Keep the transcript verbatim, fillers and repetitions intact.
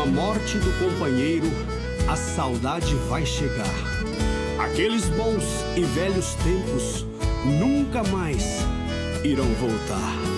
a morte do companheiro, a saudade vai chegar. Aqueles bons e velhos tempos nunca mais irão voltar.